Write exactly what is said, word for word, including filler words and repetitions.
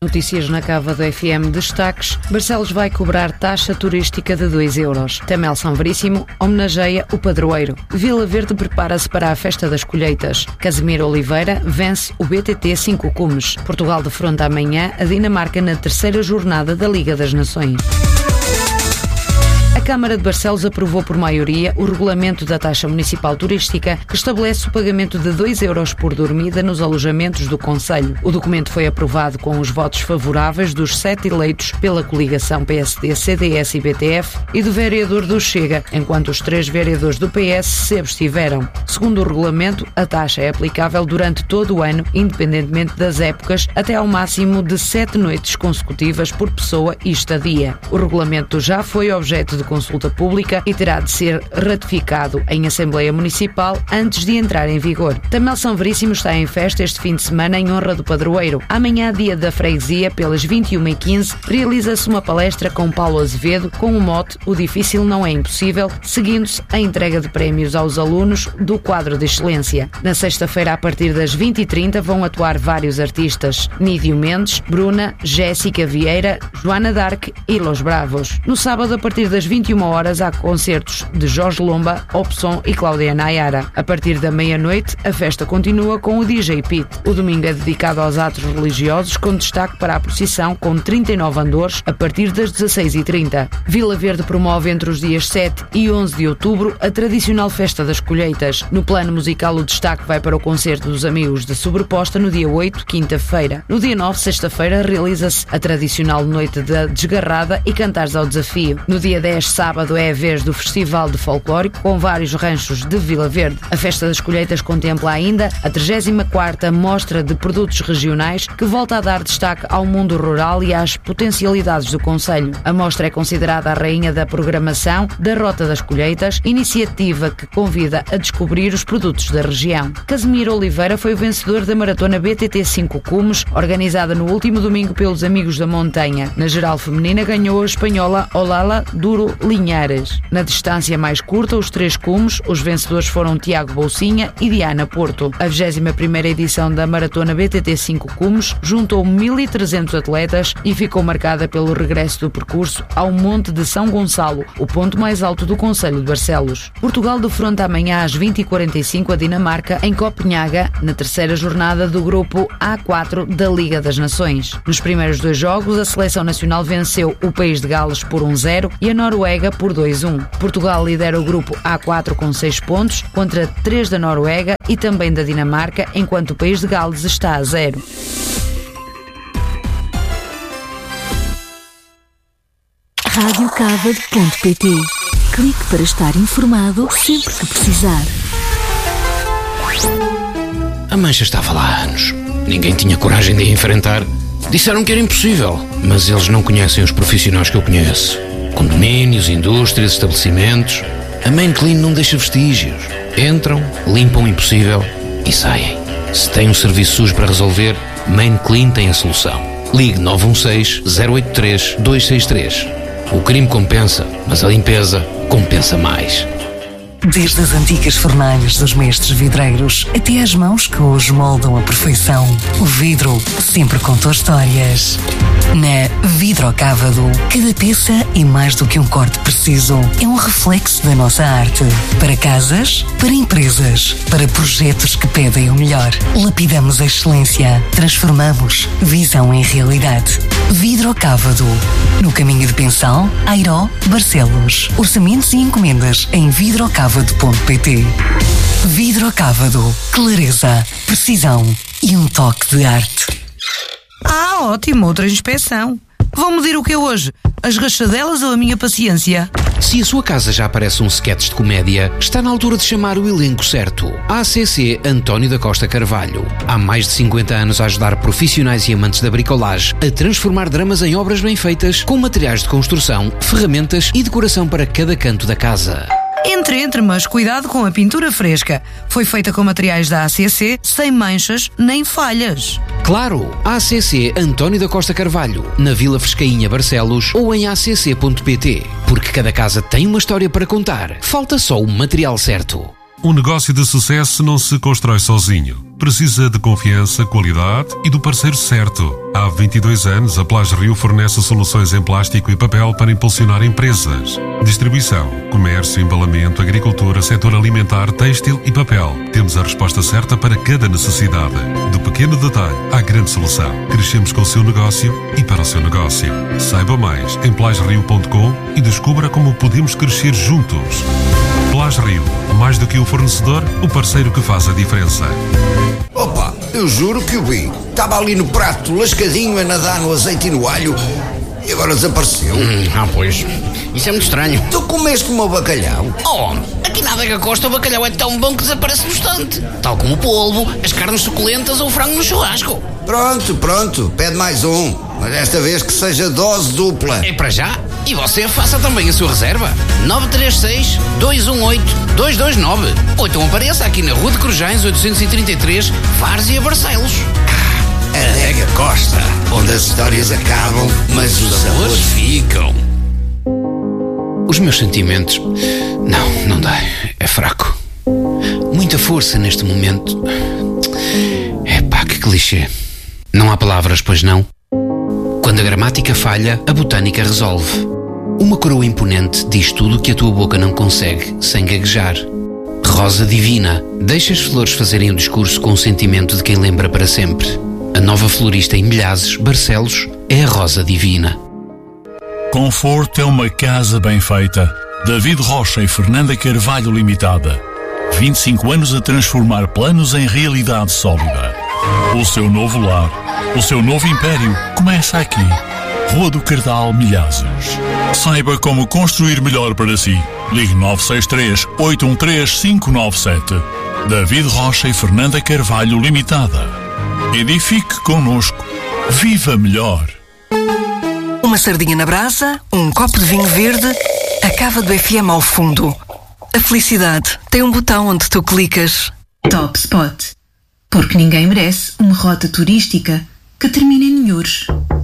Notícias na Cava do F M. Destaques: Barcelos vai cobrar taxa turística de dois euros. Tamel São Veríssimo homenageia o padroeiro. Vila Verde prepara-se para a festa das colheitas. Casimiro Oliveira vence o B T T cinco Cumes. Portugal defronta amanhã a Dinamarca na terceira jornada da Liga das Nações. A Câmara de Barcelos aprovou por maioria o regulamento da taxa municipal turística, que estabelece o pagamento de dois euros por dormida nos alojamentos do concelho. O documento foi aprovado com os votos favoráveis dos sete eleitos pela coligação P S D, C D S e B T F e do vereador do Chega, enquanto os três vereadores do P S se abstiveram. Segundo o regulamento, a taxa é aplicável durante todo o ano, independentemente das épocas, até ao máximo de sete noites consecutivas por pessoa e estadia. O regulamento já foi objeto de consulta pública e terá de ser ratificado em Assembleia Municipal antes de entrar em vigor. Tamel São Veríssimo está em festa este fim de semana em honra do padroeiro. Amanhã, dia da freguesia, pelas vinte e uma e quinze, realiza-se uma palestra com Paulo Azevedo com o mote "O difícil não é impossível", seguindo-se a entrega de prémios aos alunos do quadro de excelência. Na sexta-feira, a partir das vinte e trinta, vão atuar vários artistas: Nídio Mendes, Bruna, Jéssica Vieira, Joana Dark e Los Bravos. No sábado, a partir das vinte e uma horas, há concertos de Jorge Lomba, Opson e Cláudia Nayara. A partir da meia-noite, a festa continua com o D J Pete. O domingo é dedicado aos atos religiosos, com destaque para a procissão com trinta e nove andores a partir das dezasseis e trinta. Vila Verde promove entre os dias sete e onze de outubro a tradicional Festa das Colheitas. No plano musical, o destaque vai para o concerto dos Amigos da Sobreposta no dia oito, quinta-feira. No dia nove, sexta-feira, realiza-se a tradicional Noite da Desgarrada e Cantares ao Desafio. No dia dez, sábado, é a vez do Festival de Folclórico, com vários ranchos de Vila Verde. A Festa das Colheitas contempla ainda a trigésima quarta Mostra de Produtos Regionais, que volta a dar destaque ao mundo rural e às potencialidades do concelho. A mostra é considerada a rainha da programação da Rota das Colheitas, iniciativa que convida a descobrir os produtos da região. Casimiro Oliveira foi o vencedor da Maratona B T T cinco Cumes, organizada no último domingo pelos Amigos da Montanha. Na geral feminina, ganhou a espanhola Olala Duro Linhares. Na distância mais curta, os três cumes, os vencedores foram Tiago Bolsinha e Diana Porto. A vigésima primeira edição da Maratona B T T cinco Cumes juntou mil e trezentos atletas e ficou marcada pelo regresso do percurso ao Monte de São Gonçalo, o ponto mais alto do concelho de Barcelos. Portugal defronta amanhã às vinte e quarenta e cinco a Dinamarca em Copenhaga, na terceira jornada do grupo A quatro da Liga das Nações. Nos primeiros dois jogos, a seleção nacional venceu o País de Gales por um zero e a Noruega por dois a um. Portugal lidera o grupo A quatro com seis pontos, contra três da Noruega e também da Dinamarca, enquanto o País de Gales está a zero. rádio cava ponto pt. Clique para estar informado sempre que precisar. A mancha estava lá há anos. Ninguém tinha coragem de a enfrentar. Disseram que era impossível, mas eles não conhecem os profissionais que eu conheço. Condomínios, indústrias, estabelecimentos. A Main Clean não deixa vestígios. Entram, limpam o impossível e saem. Se tem um serviço sujo para resolver, Main Clean tem a solução. Ligue nove um seis, zero oito três, dois seis três. O crime compensa, mas a limpeza compensa mais. Desde as antigas fornalhas dos mestres vidreiros até às mãos que hoje moldam a perfeição, o vidro sempre contou histórias. Na Vidrocávado, cada peça é mais do que um corte preciso. É um reflexo da nossa arte. Para casas, para empresas, para projetos que pedem o melhor. Lapidamos a excelência. Transformamos visão em realidade. Vidrocávado. No caminho de Pensal, Airó, Barcelos. Orçamentos e encomendas em vidrocávado ponto pt. Vidrocávado. Clareza, precisão e um toque de arte. Ah, ótimo, outra inspeção. Vão medir o que é hoje? As rachadelas ou a minha paciência? Se a sua casa já parece um sketch de comédia, está na altura de chamar o elenco certo. A C C António da Costa Carvalho. Há mais de cinquenta anos a ajudar profissionais e amantes da bricolagem a transformar dramas em obras bem feitas, com materiais de construção, ferramentas e decoração para cada canto da casa. Entre, entre, mas cuidado com a pintura fresca. Foi feita com materiais da A C C, sem manchas nem falhas. Claro, A C C António da Costa Carvalho, na Vila Frescainha, Barcelos, ou em a c c ponto p t. Porque cada casa tem uma história para contar. Falta só o material certo. Um negócio de sucesso não se constrói sozinho. Precisa de confiança, qualidade e do parceiro certo. Há vinte e dois anos, a Plage Rio fornece soluções em plástico e papel para impulsionar empresas. Distribuição, comércio, embalamento, agricultura, setor alimentar, têxtil e papel. Temos a resposta certa para cada necessidade. Do pequeno detalhe à grande solução. Crescemos com o seu negócio e para o seu negócio. Saiba mais em plage rio ponto com e descubra como podemos crescer juntos. Plage Rio, mais do que o fornecedor, o parceiro que faz a diferença. Opa, eu juro que o vi. Estava ali no prato, lascadinho, a nadar no azeite e no alho, e agora desapareceu. Hum, ah, pois. Isso é muito estranho. Tu comeste como o bacalhau? Oh, aqui na Adega Costa o bacalhau é tão bom que desaparece no instante. Tal como o polvo, as carnes suculentas ou o frango no churrasco. Pronto, pronto. Pede mais um. Mas desta vez que seja dose dupla. É para já. E você faça também a sua reserva. nove três seis, dois um oito, dois dois nove. Ou então apareça aqui na Rua de Corujães oitocentos e trinta e três, Várzea, Barcelos. Adega Costa, onde as histórias acabam, mas os sabores ficam. Os meus sentimentos... Não, não dá. É fraco. Muita força neste momento. Epá, que clichê. Não há palavras, pois não? Quando a gramática falha, a botânica resolve. Uma coroa imponente diz tudo o que a tua boca não consegue, sem gaguejar. Rosa divina. Deixa as flores fazerem o discurso com o sentimento de quem lembra para sempre. A nova florista em Milhazes, Barcelos, é a Rosa Divina. Conforto é uma casa bem feita. David Rocha e Fernanda Carvalho Limitada. vinte e cinco anos a transformar planos em realidade sólida. O seu novo lar, o seu novo império começa aqui. Rua do Cardal, Milhazes. Saiba como construir melhor para si. Ligue nove seis três, oito um três, cinco nove sete. David Rocha e Fernanda Carvalho Limitada. Edifique connosco. Viva melhor. Uma sardinha na brasa, um copo de vinho verde, a cava do F M ao fundo. A felicidade tem um botão onde tu clicas. Top Spot. Porque ninguém merece uma rota turística que termine em Nhures.